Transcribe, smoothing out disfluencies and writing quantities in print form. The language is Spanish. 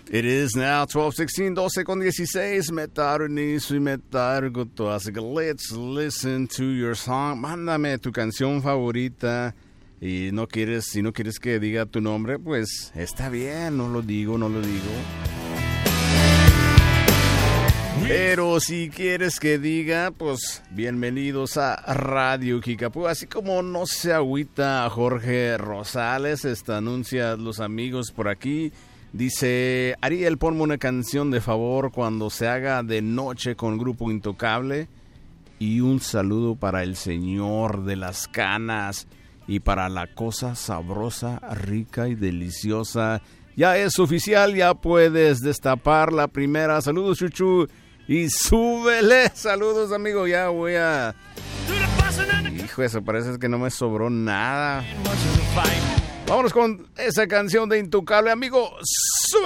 It is now 12:16, 12:16. Metarnisu y metargoto. Así que let's listen to your song. Mándame tu canción favorita. Y si no quieres que diga tu nombre, pues está bien, no lo digo. Pero si quieres que diga, pues bienvenidos a Radio Kickapoo. Así como no se agüita a Jorge Rosales, anuncia a los amigos por aquí. Dice, Ariel, ponme una canción de favor cuando se haga de noche con Grupo Intocable. Y un saludo para el señor de las canas y para la cosa sabrosa, rica y deliciosa. Ya es oficial, ya puedes destapar la primera. Saludos, Chuchu. Y súbele. Saludos, amigo. Ya voy a... Hijo, eso parece que no me sobró nada. Vámonos con esa canción de Intocable, amigo. ¡Súbele!